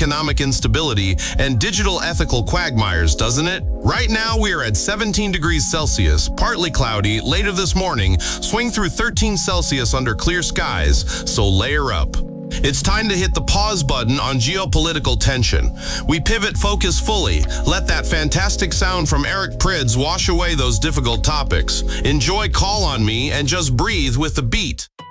economic instability and digital ethical quagmires, doesn't it? Right now, we are at 17 degrees Celsius, partly cloudy. Later this morning, swing through 13 Celsius under clear skies, so layer up. It's time to hit the pause button on geopolitical tension. We pivot focus fully. Let that fantastic sound from Eric Prydz wash away those difficult topics. Enjoy Call on Me and just breathe with the beat.